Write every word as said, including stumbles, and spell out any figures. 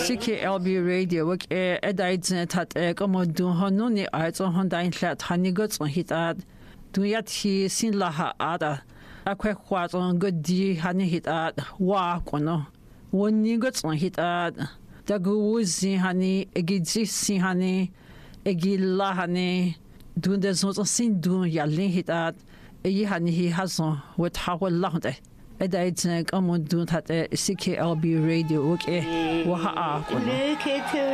C K L B radio wak e edaidzne tat e komodun honuni aizo hondain hlat hanigots on hitat duyat hi sin laha ada akwe khwazon godi hani hitat wa kono wonigots on hitat daguzi hani egidzi sin hani egilla hani dunde zon sin dun yalin hitat e hani hi hazon wet hawallahde edaidzne komodun tat C K L B radio wak e wa a kono